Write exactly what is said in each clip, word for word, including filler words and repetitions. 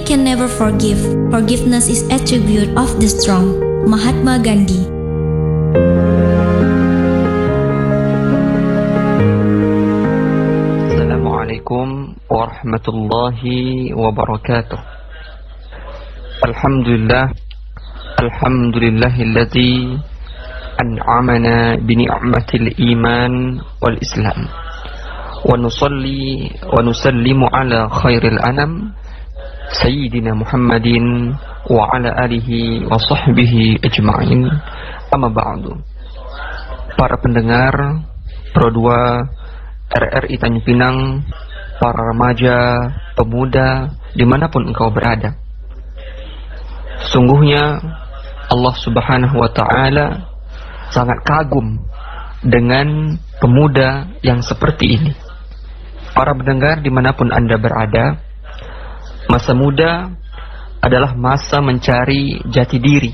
can never forgive. Forgiveness is attribute of the strong. Mahatma Gandhi. Assalamualaikum warahmatullahi wabarakatuh. Alhamdulillah, alhamdulillahilladzi an'amana bi ni'matil iman wal islam. Wa nusalli wa nusallimu ala khairil anam Sayyidina Muhammadin wa ala alihi wa sahbihi ajma'in. Amma ba'du. Para pendengar Pro dua R R I Tanjung Pinang, para remaja, pemuda, dimanapun engkau berada, sungguhnya Allah Subhanahu wa Ta'ala sangat kagum dengan pemuda yang seperti ini. Para pendengar dimanapun Anda berada, masa muda adalah masa mencari jati diri,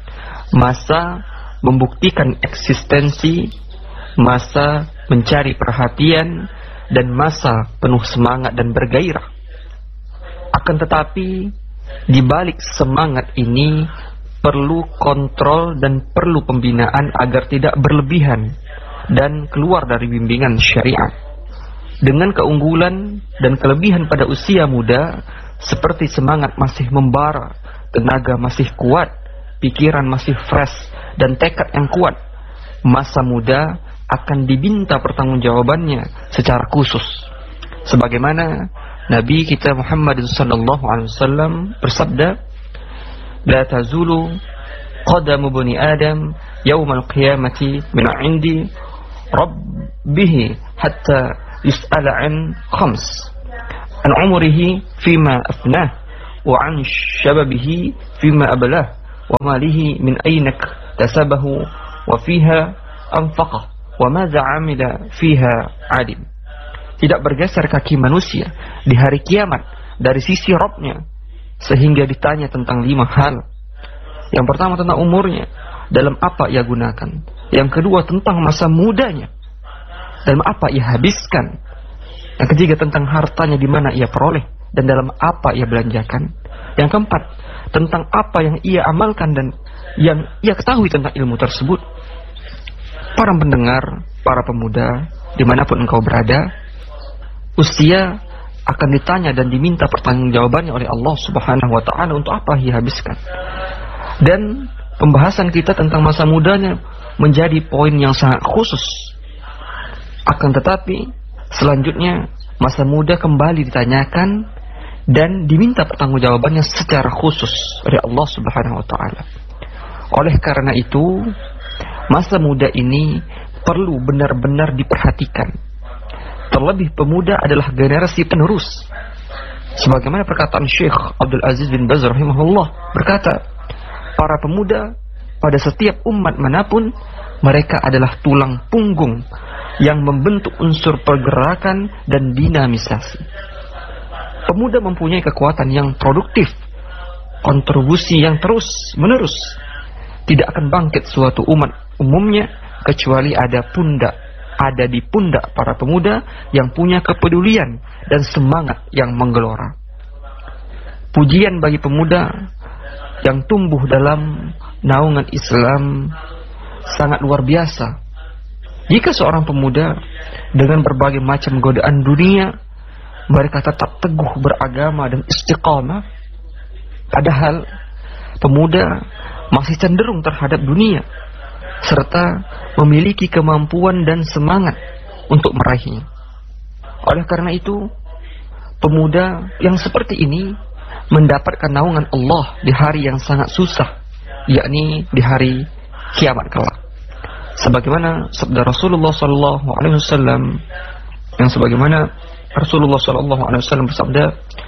masa membuktikan eksistensi, masa mencari perhatian, dan masa penuh semangat dan bergairah. Akan tetapi, di balik semangat ini perlu kontrol dan perlu pembinaan agar tidak berlebihan dan keluar dari bimbingan syariat. Dengan keunggulan dan kelebihan pada usia muda, seperti semangat masih membara, tenaga masih kuat, pikiran masih fresh, dan tekad yang kuat, masa muda akan diminta pertanggungjawabannya secara khusus. Sebagaimana Nabi kita Muhammad sallallahu alaihi wasallam bersabda, "La tazulu qadamu bani Adam yaumal qiyamati min 'indi rabbih hatta yus'ala an khams, an umrihi fima afnah, wa an shababihi fima ablah, wa malihi min aynak tasabahu, wa fiha anfaqah, wa madza 'amila fiha 'alim." Tidak bergeser kaki manusia di hari kiamat dari sisi Rabb-nya sehingga ditanya tentang lima hal. Yang pertama tentang umurnya, dalam apa ia gunakan. Yang kedua tentang masa mudanya, dalam apa ia habiskan. Yang ketiga tentang hartanya, di mana ia peroleh dan dalam apa ia belanjakan. Yang keempat tentang apa yang ia amalkan dan yang ia ketahui tentang ilmu tersebut. Para pendengar, para pemuda, dimanapun engkau berada, usia akan ditanya dan diminta pertanggungjawabannya oleh Allah Subhanahu wa Ta'ala untuk apa ia habiskan. Dan pembahasan kita tentang masa mudanya menjadi poin yang sangat khusus. Akan tetapi selanjutnya masa muda kembali ditanyakan dan diminta pertanggungjawabannya secara khusus oleh Allah Subhanahu wa Ta'ala. Oleh karena itu, masa muda ini perlu benar-benar diperhatikan. Terlebih pemuda adalah generasi penerus. Sebagaimana perkataan Syekh Abdul Aziz bin Baz rahimahullah berkata, para pemuda pada setiap umat manapun, mereka adalah tulang punggung yang membentuk unsur pergerakan dan dinamisasi. Pemuda mempunyai kekuatan yang produktif, kontribusi yang terus menerus. Tidak akan bangkit suatu umat umumnya kecuali ada pundak, ada di pundak para pemuda yang punya kepedulian dan semangat yang menggelora. Pujian bagi pemuda yang tumbuh dalam naungan Islam sangat luar biasa. Jika seorang pemuda dengan berbagai macam godaan dunia, mereka tetap teguh beragama dan istiqamah, padahal pemuda masih cenderung terhadap dunia, serta memiliki kemampuan dan semangat untuk meraihnya. Oleh karena itu, pemuda yang seperti ini mendapatkan naungan Allah di hari yang sangat susah, yakni di hari kiamat kelak. Sebagaimana sabda Rasulullah sallallahu alaihi wasallam, yang sebagaimana Rasulullah sallallahu alaihi wasallam bersabda,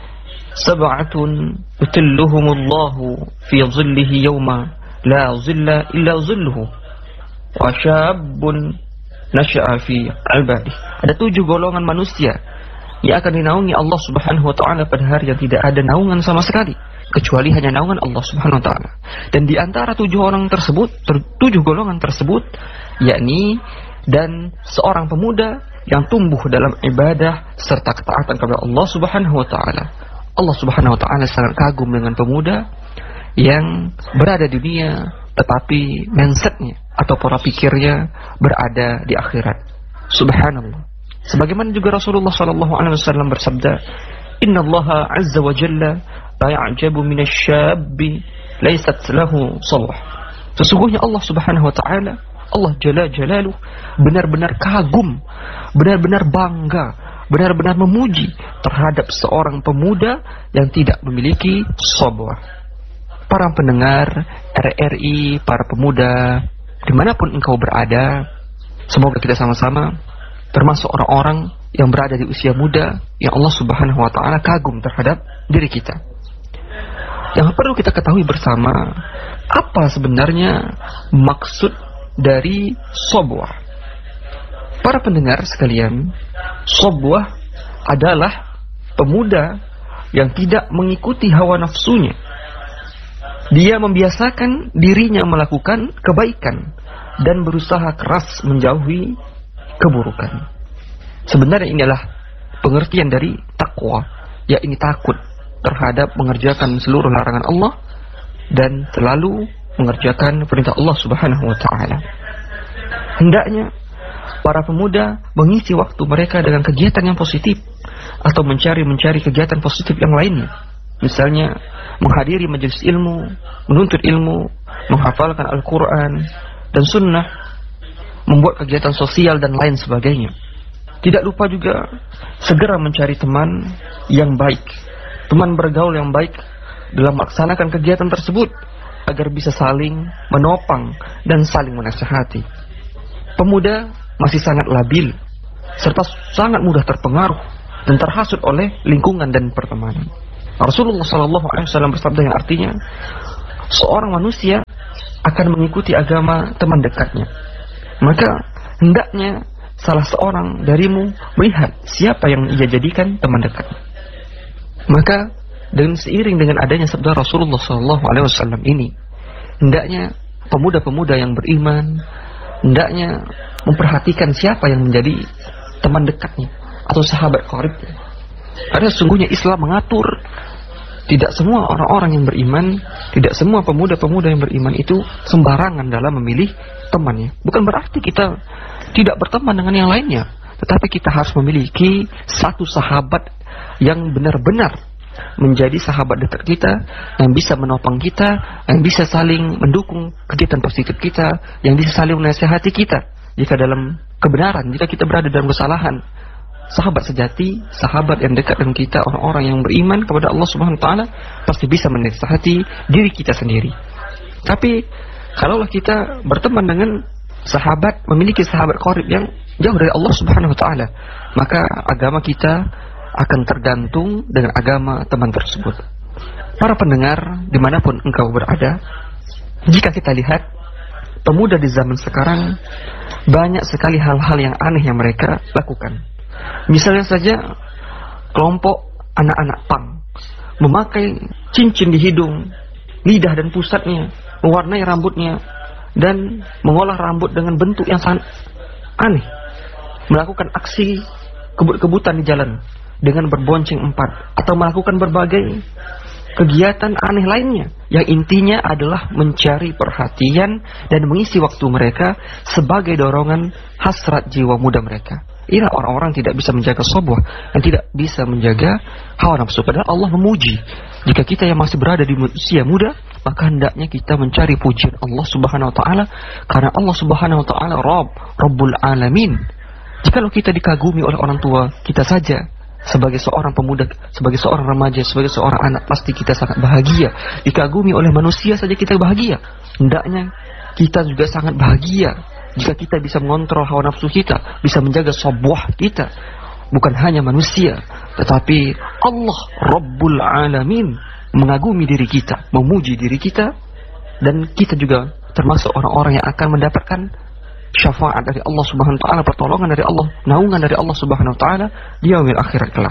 "Sab'atun yutilluhumullahu fi dhillihi yawma la dhilla illa dhilluhu, wa syabun nasha'a fi 'ibadih." Ada tujuh golongan manusia yang akan dinaungi Allah Subhanahu wa Ta'ala pada hari yang tidak ada naungan sama sekali kecuali hanya naungan Allah Subhanahu wa Ta'ala. Dan di antara tujuh orang tersebut, ter, tujuh golongan tersebut, yakni dan seorang pemuda yang tumbuh dalam ibadah serta ketaatan kepada Allah Subhanahu wa Ta'ala. Allah Subhanahu wa taala sangat kagum dengan pemuda yang berada di dunia tetapi mindsetnya atau pola pikirnya berada di akhirat. Subhanallah. Sebagaimana juga Rasulullah sallallahu alaihi wasallam bersabda, "Innallaha 'azza wa jalla la ya'jabu minasy-syabbi laysat lahu shalah." Sesungguhnya Allah Subhanahu wa taala, Allah Jalla Jalaluh, benar-benar kagum, benar-benar bangga, benar-benar memuji terhadap seorang pemuda yang tidak memiliki sabwah. Para pendengar R R I, para pemuda, dimanapun engkau berada, semoga kita sama-sama termasuk orang-orang yang berada di usia muda yang Allah Subhanahu wa taala kagum terhadap diri kita. Yang perlu kita ketahui bersama, apa sebenarnya maksud dari sabwah? Para pendengar sekalian, sabwah adalah pemuda yang tidak mengikuti hawa nafsunya. Dia membiasakan dirinya melakukan kebaikan dan berusaha keras menjauhi keburukan. Sebenarnya inilah pengertian dari takwa, yakni takut terhadap mengerjakan seluruh larangan Allah dan selalu mengerjakan perintah Allah Subhanahu wa taala. Hendaknya para pemuda mengisi waktu mereka dengan kegiatan yang positif atau mencari-mencari kegiatan positif yang lainnya. Misalnya menghadiri majelis ilmu, menuntut ilmu, menghafalkan Al-Quran dan sunnah, membuat kegiatan sosial dan lain sebagainya. Tidak lupa juga segera mencari teman yang baik, teman bergaul yang baik dalam melaksanakan kegiatan tersebut agar bisa saling menopang dan saling menasihati. Pemuda masih sangat labil serta sangat mudah terpengaruh dan terhasut oleh lingkungan dan pertemanan. Rasulullah shallallahu alaihi wasallam bersabda yang artinya, seorang manusia akan mengikuti agama teman dekatnya. Maka hendaknya salah seorang darimu melihat siapa yang ia jadikan teman dekatnya. Maka dengan seiring dengan adanya sabda Rasulullah shallallahu alaihi wasallam ini, hendaknya pemuda-pemuda yang beriman hendaknya memperhatikan siapa yang menjadi teman dekatnya atau sahabat qaribnya. Karena sesungguhnya Islam mengatur tidak semua orang-orang yang beriman, tidak semua pemuda-pemuda yang beriman itu sembarangan dalam memilih temannya. Bukan berarti kita tidak berteman dengan yang lainnya, tetapi kita harus memiliki satu sahabat yang benar-benar menjadi sahabat dekat kita, yang bisa menopang kita, yang bisa saling mendukung kegiatan positif kita, yang bisa saling menasihati kita jika dalam kebenaran, jika kita berada dalam kesalahan. Sahabat sejati, sahabat yang dekat dengan kita, orang-orang yang beriman kepada Allah Subhanahu wa taala pasti bisa menasihati diri kita sendiri. Tapi kalaulah kita berteman dengan sahabat, memiliki sahabat qarib yang jauh dari Allah Subhanahu wa taala, maka agama kita akan tergantung dengan agama teman tersebut. Para pendengar dimanapun engkau berada, jika kita lihat pemuda di zaman sekarang, banyak sekali hal-hal yang aneh yang mereka lakukan. Misalnya saja kelompok anak-anak pang memakai cincin di hidung, lidah dan pusatnya, mewarnai rambutnya dan mengolah rambut dengan bentuk yang sangat aneh, melakukan aksi kebut-kebutan di jalan dengan berbonceng empat, atau melakukan berbagai kegiatan aneh lainnya yang intinya adalah mencari perhatian dan mengisi waktu mereka sebagai dorongan hasrat jiwa muda mereka. Inilah orang-orang tidak bisa menjaga sabwah, yang tidak bisa menjaga hawa nafsu. Padahal Allah memuji, jika kita yang masih berada di usia muda, maka hendaknya kita mencari pujian Allah Subhanahu wa taala, karena Allah Subhanahu wa taala Rabb, Rabbul Alamin. Jikalau kita dikagumi oleh orang tua kita saja, sebagai seorang pemuda, sebagai seorang remaja, sebagai seorang anak, pasti kita sangat bahagia. Dikagumi oleh manusia saja kita bahagia, hendaknya kita juga sangat bahagia jika kita bisa mengontrol hawa nafsu kita, bisa menjaga sabwah kita. Bukan hanya manusia, tetapi Allah Rabbul Alamin mengagumi diri kita, memuji diri kita, dan kita juga termasuk orang-orang yang akan mendapatkan syafaat dari Allah Subhanahu wa taala, pertolongan dari Allah, naungan dari Allah Subhanahu wa taala di yaumil akhirat kelak.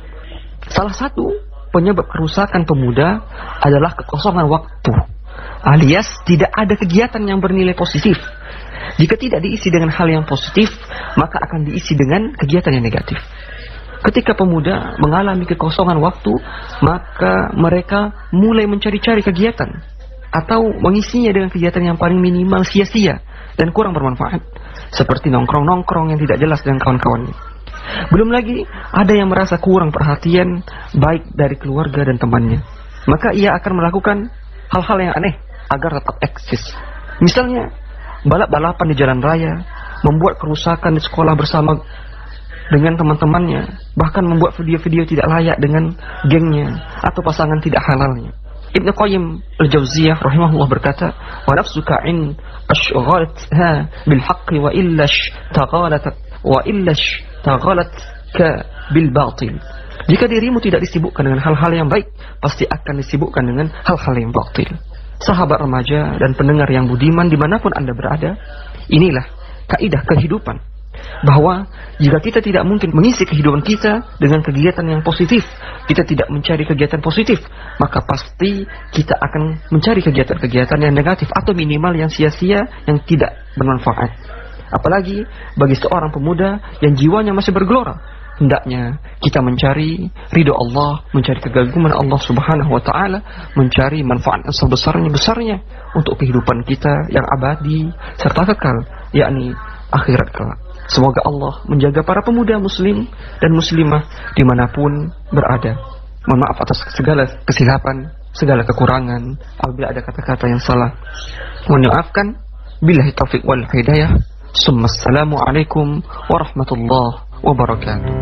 Salah satu penyebab kerusakan pemuda adalah kekosongan waktu, alias tidak ada kegiatan yang bernilai positif. Jika tidak diisi dengan hal yang positif, maka akan diisi dengan kegiatan yang negatif. Ketika pemuda mengalami kekosongan waktu, maka mereka mulai mencari-cari kegiatan atau mengisinya dengan kegiatan yang paling minimal sia-sia dan kurang bermanfaat, seperti nongkrong-nongkrong yang tidak jelas dengan kawan-kawannya. Belum lagi ada yang merasa kurang perhatian baik dari keluarga dan temannya, maka ia akan melakukan hal-hal yang aneh agar tetap eksis. Misalnya balap-balapan di jalan raya, membuat kerusakan di sekolah bersama dengan teman-temannya, bahkan membuat video-video tidak layak dengan gengnya atau pasangan tidak halalnya. Ibnu Qayyim al-Jauziyah rahimahullah berkata, "Wa nafsuka in ashghalatha bil haqqi wa illash taghalat wa illash taghalat ka bil batil." Jika dirimu tidak disibukkan dengan hal-hal yang baik, pasti akan disibukkan dengan hal-hal yang batil. Sahabat remaja dan pendengar yang budiman dimanapun Anda berada, inilah kaidah kehidupan, bahwa jika kita tidak mungkin mengisi kehidupan kita dengan kegiatan yang positif, kita tidak mencari kegiatan positif, maka pasti kita akan mencari kegiatan-kegiatan yang negatif atau minimal yang sia-sia, yang tidak bermanfaat. Apalagi bagi seorang pemuda yang jiwanya masih bergelora, hendaknya kita mencari ridho Allah, mencari kegaguman Allah Subhanahu wa taala, mencari manfaat yang sebesarnya-besarnya untuk kehidupan kita yang abadi serta kekal, yakni akhirat kelak. Semoga Allah menjaga para pemuda muslim dan muslimah dimanapun berada. Mohon maaf atas segala kesilapan, segala kekurangan. Apabila ada kata-kata yang salah, mohon maafkan. Billahi taufiq wal hidayah. Assalamualaikum warahmatullahi wabarakatuh.